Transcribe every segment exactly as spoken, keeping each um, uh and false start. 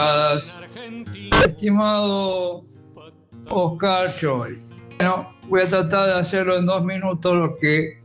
Estimado Oscar Choi, bueno, voy a tratar de hacerlo en dos minutos, lo que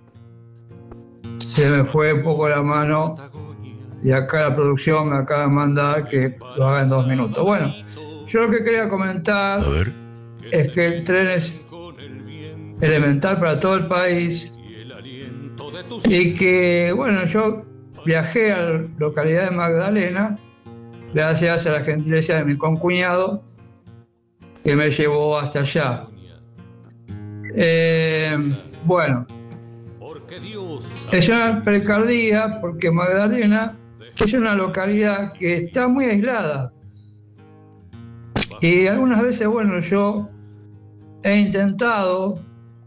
se me fue un poco la mano y acá la producción me acaba de mandar que lo haga en dos minutos. Bueno, yo lo que quería comentar es que el tren es elemental para todo el país y que, bueno, yo viajé a la localidad de Magdalena gracias a la gentileza de mi concuñado que me llevó hasta allá. Eh, bueno, es una precardía porque Magdalena es una localidad que está muy aislada y algunas veces, bueno, yo he intentado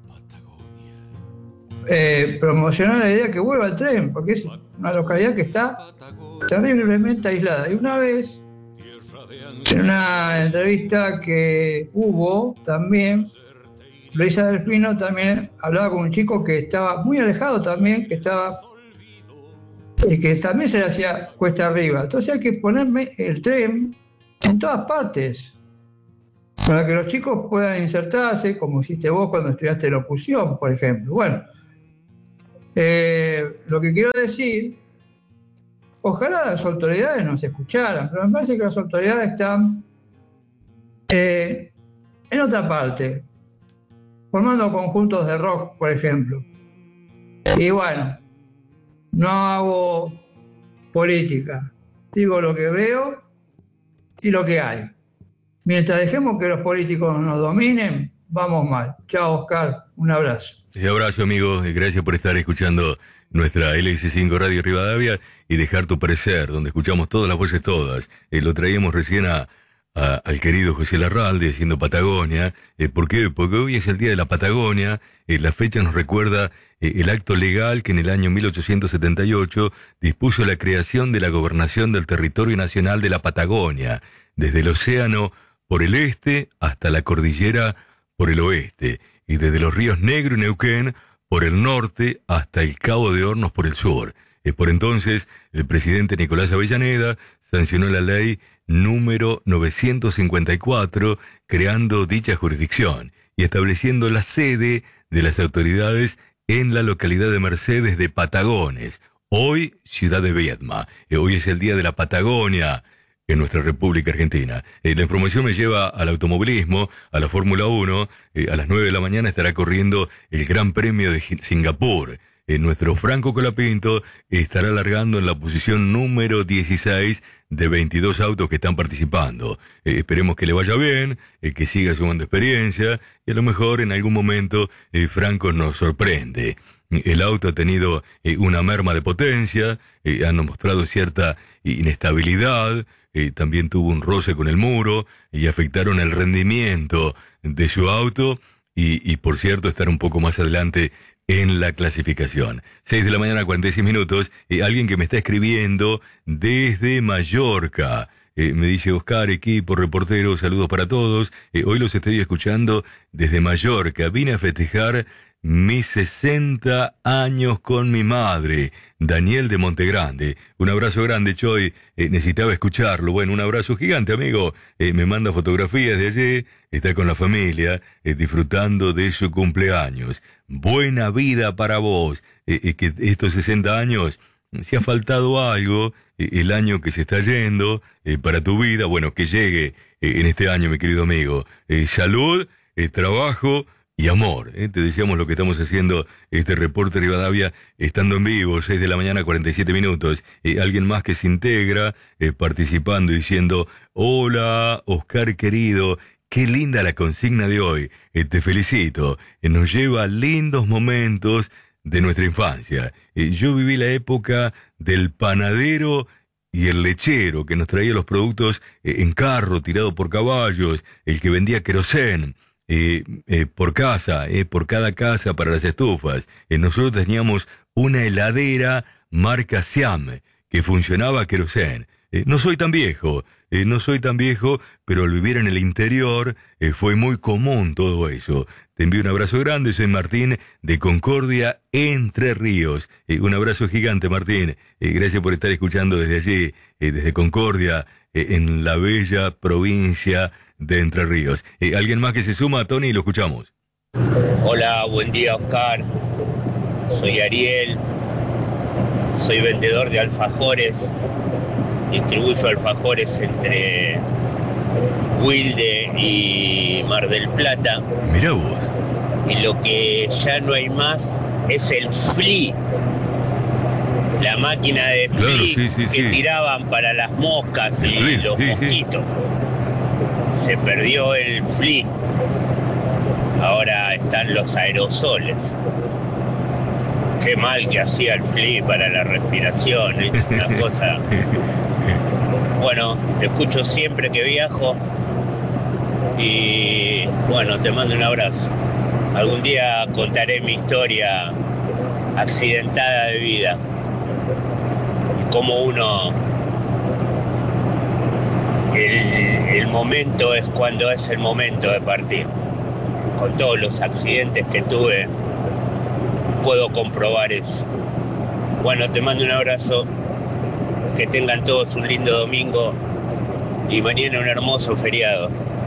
eh, promocionar la idea que vuelva el tren, porque es una localidad que está terriblemente aislada. Y una vez, en una entrevista que hubo también, Luisa Delfino también hablaba con un chico que estaba muy alejado también, que estaba y que también se le hacía cuesta arriba. Entonces hay que ponerme el tren en todas partes para que los chicos puedan insertarse, como hiciste vos cuando estudiaste locución, por ejemplo. Bueno, eh, lo que quiero decir, ojalá las autoridades nos escucharan, pero me parece que las autoridades están eh, en otra parte, formando conjuntos de rock, por ejemplo. Y bueno, no hago política, digo lo que veo y lo que hay. Mientras dejemos que los políticos nos dominen, vamos mal. Chao, Oscar, un abrazo. Un abrazo, amigo, y gracias por estar escuchando nuestra L S cinco Radio Rivadavia y dejar tu parecer, donde escuchamos todas las voces todas. Eh, lo traíamos recién a A, al querido José Larralde haciendo Patagonia. Eh, ¿Por qué? Porque hoy es el Día de la Patagonia. Eh, la fecha nos recuerda eh, el acto legal que en el año mil ochocientos setenta y ocho dispuso la creación de la gobernación del territorio nacional de la Patagonia, desde el océano por el este hasta la cordillera por el oeste, y desde los ríos Negro y Neuquén por el norte hasta el Cabo de Hornos por el sur. Eh, por entonces, el presidente Nicolás Avellaneda sancionó la ley número novecientos cincuenta y cuatro, creando dicha jurisdicción y estableciendo la sede de las autoridades en la localidad de Mercedes de Patagones, hoy ciudad de Viedma. Eh, hoy es el Día de la Patagonia en nuestra República Argentina. Eh, la información me lleva al automovilismo, a la Fórmula uno. Eh, a las nueve de la mañana estará corriendo el Gran Premio de Singapur. Eh, nuestro Franco Colapinto estará largando en la posición número dieciséis de veintidós autos que están participando. Eh, esperemos que le vaya bien, eh, que siga sumando experiencia y a lo mejor en algún momento eh, Franco nos sorprende. El auto ha tenido eh, una merma de potencia, eh, han mostrado cierta inestabilidad, eh, también tuvo un roce con el muro y afectaron el rendimiento de su auto y, y por cierto estar un poco más adelante en la clasificación. seis de la mañana, cuarenta y seis minutos. Eh, alguien que me está escribiendo desde Mallorca. Eh, me dice Oscar, equipo, reportero, saludos para todos. Eh, hoy los estoy escuchando desde Mallorca. Vine a festejar mis sesenta años con mi madre, Daniel de Montegrande. Un abrazo grande, Choy. Eh, necesitaba escucharlo. Bueno, un abrazo gigante, amigo. Eh, me manda fotografías de allí. Está con la familia, eh, disfrutando de su cumpleaños. Buena vida para vos. Eh, eh, que estos sesenta años, si ha faltado algo, eh, el año que se está yendo, eh, para tu vida, bueno, que llegue eh, en este año, mi querido amigo. Eh, salud, eh, trabajo y amor. Eh. Te deseamos lo que estamos haciendo, este reporte Rivadavia, estando en vivo, seis de la mañana, cuarenta y siete minutos. Eh, alguien más que se integra, eh, participando, diciendo, hola, Oscar querido, qué linda la consigna de hoy. Eh, te felicito. Eh, nos lleva a lindos momentos de nuestra infancia. Eh, yo viví la época del panadero y el lechero que nos traía los productos eh, en carro, tirado por caballos, el que vendía querosén. Eh, eh, por casa, eh, por cada casa para las estufas. Eh, nosotros teníamos una heladera marca Siam que funcionaba a querosén. Eh, no soy tan viejo, eh, no soy tan viejo, pero al vivir en el interior eh, fue muy común todo eso. Te envío un abrazo grande, soy Martín de Concordia, Entre Ríos. Eh, un abrazo gigante, Martín. Eh, gracias por estar escuchando desde allí, eh, desde Concordia, eh, en la bella provincia de Entre Ríos. Eh, ¿Alguien más que se suma, Tony? Lo escuchamos. Hola, buen día, Oscar. Soy Ariel. Soy vendedor de alfajores. Distribuyo alfajores entre Wilde y Mar del Plata. Mirá vos. Y lo que ya no hay más es el flea. La máquina de Claro, flea sí, sí, que sí. tiraban para las moscas y flea, los sí, sí. mosquitos. Se perdió el flea. Ahora están los aerosoles. Qué mal que hacía el flea para la respiración, es una cosa. Bueno, te escucho siempre que viajo y bueno, te mando un abrazo. Algún día contaré mi historia accidentada de vida y cómo uno, el, el momento es cuando es el momento de partir. Con todos los accidentes que tuve, puedo comprobar eso. Bueno, te mando un abrazo, que tengan todos un lindo domingo y mañana un hermoso feriado.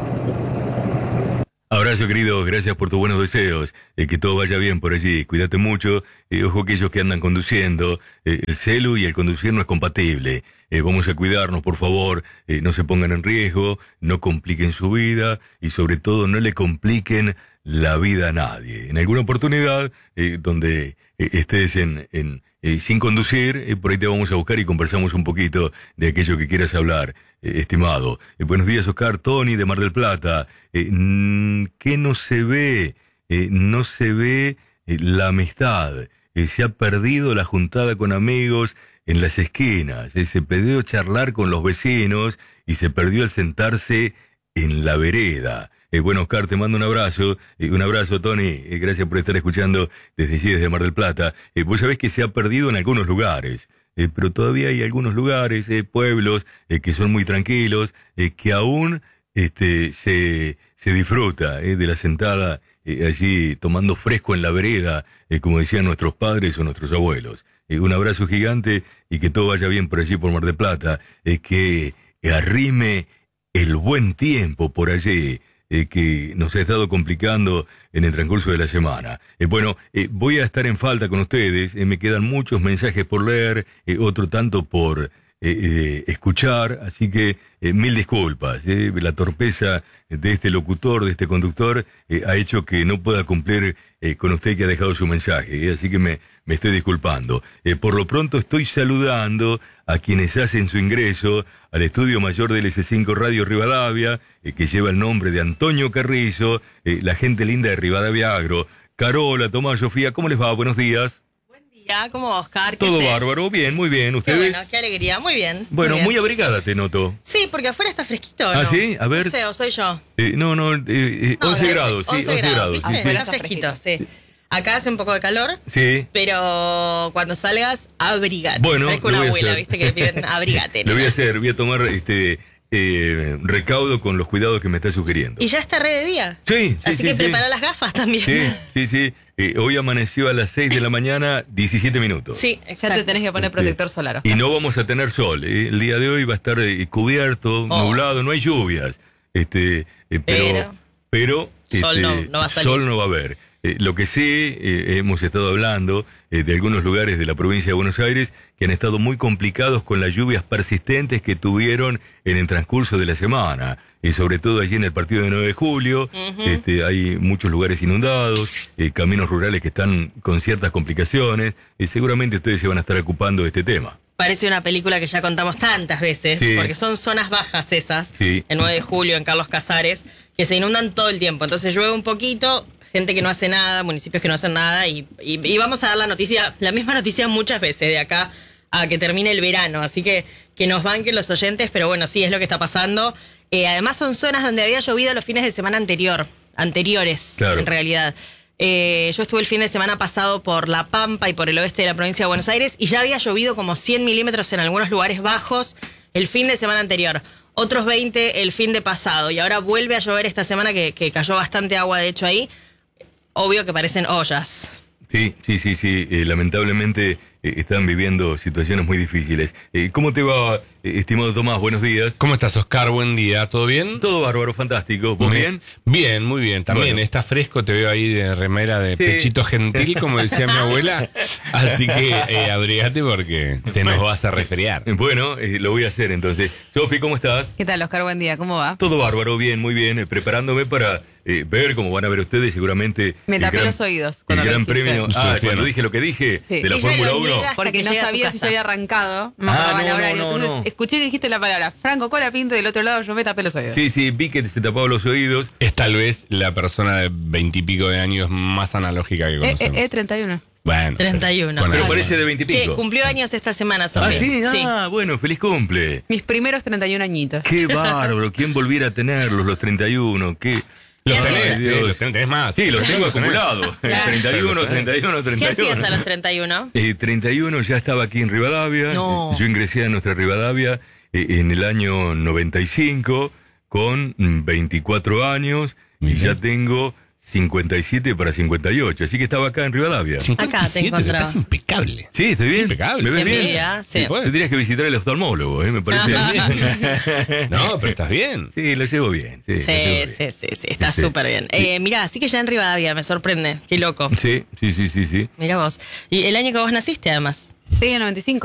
Abrazo, querido, gracias por tus buenos deseos, eh, que todo vaya bien por allí, cuídate mucho, eh, ojo aquellos que andan conduciendo, eh, el celu y el conducir no es compatible, eh, vamos a cuidarnos por favor, eh, no se pongan en riesgo, no compliquen su vida y sobre todo no le compliquen la vida a nadie. En alguna oportunidad eh, donde eh, estés en, en eh, sin conducir, eh, por ahí te vamos a buscar y conversamos un poquito de aquello que quieras hablar, eh, estimado. Eh, buenos días, Oscar, Tony de Mar del Plata. Eh, ¿Qué no se ve? Eh, no se ve eh, la amistad. Eh, se ha perdido la juntada con amigos en las esquinas. Eh, se perdió charlar con los vecinos y se perdió el sentarse en la vereda. Eh, bueno, Oscar, te mando un abrazo, eh, un abrazo, Tony, eh, gracias por estar escuchando desde allí, desde Mar del Plata. Eh, vos sabés que se ha perdido en algunos lugares, eh, pero todavía hay algunos lugares, eh, pueblos, eh, que son muy tranquilos, eh, que aún este, se, se disfruta eh, de la sentada eh, allí tomando fresco en la vereda, eh, como decían nuestros padres o nuestros abuelos. Eh, un abrazo gigante y que todo vaya bien por allí, por Mar del Plata, eh, que arrime el buen tiempo por allí, Eh, que nos ha estado complicando en el transcurso de la semana. Eh, bueno, eh, voy a estar en falta con ustedes, eh, me quedan muchos mensajes por leer, eh, otro tanto por eh, eh, escuchar, así que eh, mil disculpas. Eh, la torpeza de este locutor, de este conductor, eh, ha hecho que no pueda cumplir eh, con usted que ha dejado su mensaje, eh, así que me, me estoy disculpando. Eh, por lo pronto estoy saludando a quienes hacen su ingreso al Estudio Mayor del S cinco Radio Rivadavia, eh, que lleva el nombre de Antonio Carrizo, eh, la gente linda de Rivadavia Agro. Carola, Tomás, Sofía, ¿cómo les va? Buenos días. Buen día, ¿cómo va, Oscar? Todo haces? bárbaro, bien, muy bien. Qué ¿Ustedes? bueno, qué alegría, muy bien. Bueno, muy, muy bien. abrigada te noto. Sí, porque afuera está fresquito, ¿no? ¿Ah, sí? A ver. No sé, o soy yo. Eh, no, no, eh, eh, No, once debe ser grados, sí, once once grados. ¿viste? Sí, sí. Afuera está fresquito, sí. Acá hace un poco de calor, Sí. pero cuando salgas, abrigate. Bueno, Parezco lo una voy a abuela, hacer. ¿viste? Que piden abrigate. Lo voy a nena. hacer, voy a tomar este eh, recaudo con los cuidados que me está sugiriendo. Y ya está re de día. Sí, sí, Así sí, que sí. prepara las gafas también. Sí, sí, sí. Eh, hoy amaneció a las seis de la mañana, diecisiete minutos. Sí, Ya exacto. te tenés que poner Este, protector solar. Oscar. Y no vamos a tener sol. eh. El día de hoy va a estar eh, cubierto, Oh. nublado, no hay lluvias. Este, eh, pero, pero, Sol este, no- no va a salir. sol no va a haber. Eh, lo que sí, eh, hemos estado hablando eh, de algunos lugares de la provincia de Buenos Aires que han estado muy complicados con las lluvias persistentes que tuvieron en el transcurso de la semana. Y sobre todo allí en el partido de nueve de julio, Ujú. este, hay muchos lugares inundados, eh, caminos rurales que están con ciertas complicaciones, y seguramente ustedes se van a estar ocupando de este tema. Parece una película que ya contamos tantas veces, Sí. porque son zonas bajas esas, Sí. el nueve de julio, en Carlos Casares, que se inundan todo el tiempo. Entonces llueve un poquito, gente que no hace nada, municipios que no hacen nada, y, y, y vamos a dar la noticia, la misma noticia muchas veces, de acá a que termine el verano. Así que que nos banquen los oyentes, pero bueno, sí, es lo que está pasando. Eh, además son zonas donde había llovido los fines de semana anterior, anteriores, Claro. en realidad. Eh, yo estuve el fin de semana pasado por La Pampa y por el oeste de la provincia de Buenos Aires y ya había llovido como cien milímetros en algunos lugares bajos el fin de semana anterior, otros veinte el fin de pasado, y ahora vuelve a llover esta semana que, que cayó bastante agua de hecho ahí. Obvio que parecen ollas. Sí, sí, sí, sí. Eh, lamentablemente eh, están viviendo situaciones muy difíciles. Eh, ¿Cómo te va Eh, Estimado Tomás, buenos días. ¿Cómo estás, Oscar? Buen día, ¿todo bien? Todo bárbaro, fantástico. ¿Vos Muy bien? Bien, muy bien. También Bueno. está fresco, te veo ahí de remera de Sí. pechito gentil, como decía mi abuela. Así que eh, abrigate porque te nos vas a resfriar. Bueno, eh, lo voy a hacer entonces. Sofi, ¿cómo estás? ¿Qué tal, Oscar? Buen día, ¿cómo va? Todo bárbaro, bien, muy bien. eh, preparándome para eh, ver, como van a ver ustedes seguramente... Me el tapé gran- los oídos El cuando lo gran dijiste. premio... Ah, Sofía, cuando ¿no? dije lo que dije Sí. de la Ella Fórmula lo uno. niega. Porque Hasta no que llega a su sabía si casa. se había arrancado. No me Ah, acordaba no, la no, hora. no, Entonces no. escuché que dijiste la palabra Franco Colapinto y del otro lado yo me tapé los oídos. Sí, sí, vi que se tapaba los oídos. Es tal vez la persona de veintipico de años más analógica que Eh, conocemos. eh, eh, treinta y uno. Bueno, treinta y uno. con Pero algo. parece de Che, veintipico. cumplió años esta semana, Sofía. Ah, sí, ah, bueno, feliz cumple. Mis primeros treinta y uno añitos. Qué bárbaro, ¿quién volviera a tenerlos los treinta y uno? Qué... Los ¿Qué tenés, hacías? sí, Dios. los tenés, tenés más. Sí, los tengo acumulados. Claro. treinta y uno, treinta y uno, ¿Qué treinta y uno. hacías a los treinta y uno? Eh, treinta y uno ya estaba aquí en Rivadavia. No. Yo ingresé a nuestra Rivadavia eh, en el año noventa y cinco con mm, veinticuatro años y Mira. ya tengo cincuenta y siete para cincuenta y ocho. Así que estaba acá en Rivadavia. cincuenta y Acá te siete, encontraba. estás impecable. Sí, estoy bien. Impecable. ¿Me ves Qué bien? envidia, sí. Sí, pues. Tendrías que visitar el oftalmólogo, ¿eh? Me parece. No, pero estás bien. Sí, lo llevo bien. Sí, lo Sí, llevo bien. sí, sí, sí, está Sí. súper bien. Eh, mirá, así que ya en Rivadavia, me sorprende. Qué loco. Sí, sí, sí, sí, sí. Mirá vos. Y el año que vos naciste, además. Sí, en noventa y cinco.